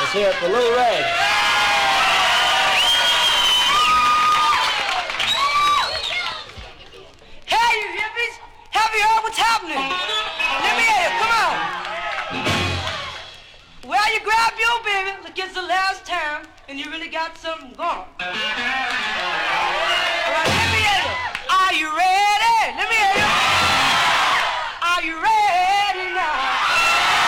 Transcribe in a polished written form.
Let's hear it for Little Red. Hey, you hippies! Have you heard what's happening? Let me hear you. Come on. Well, you grab your baby like it's the last time, and you really got something going.